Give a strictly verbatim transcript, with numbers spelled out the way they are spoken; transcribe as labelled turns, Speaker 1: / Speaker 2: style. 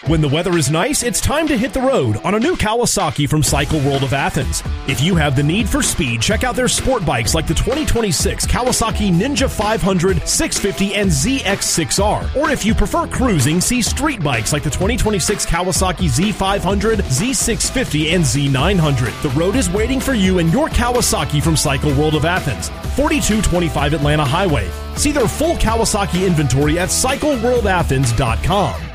Speaker 1: When the weather is nice, it's time to hit the road on a new Kawasaki from Cycle World of Athens. If you have the need for speed, check out their sport bikes like the twenty twenty-six Kawasaki Ninja five hundred, six fifty, and Z X six R. Or if you prefer cruising, see street bikes like the twenty twenty-six Kawasaki Z five hundred, Z six fifty, and Z nine hundred. The road is waiting for you and your Kawasaki from Cycle World of Athens, forty-two twenty-five Atlanta Highway. See their full Kawasaki inventory at cycle world athens dot com.